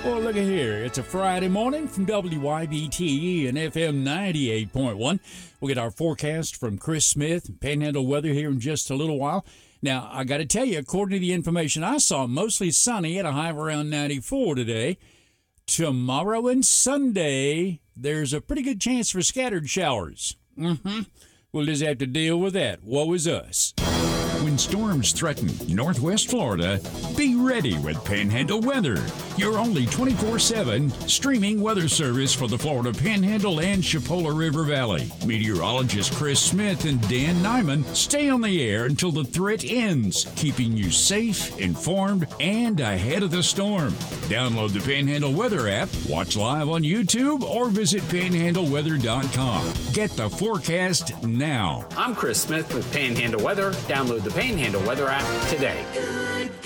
Well, look at here. It's a Friday morning from WYBTE and FM 98.1. We'll get our forecast from Chris Smith and Panhandle Weather here in just a little while. Now, I got to tell you, according to the information I saw, mostly sunny at a high of around 94 today. Tomorrow and Sunday, there's a pretty good chance for scattered showers. We'll just have to deal with that. Woe is us. When storms threaten Northwest Florida, be ready with Panhandle Weather, your only 24/7 streaming weather service for the Florida Panhandle and Chipola River Valley. Meteorologist Chris Smith and Dan Nyman stay on the air until the threat ends, keeping you safe, informed, and ahead of the storm. Download the Panhandle Weather app, watch live on YouTube, or visit panhandleweather.com. Get the forecast now. I'm Chris Smith with Panhandle Weather. Download the Panhandle Weather app today.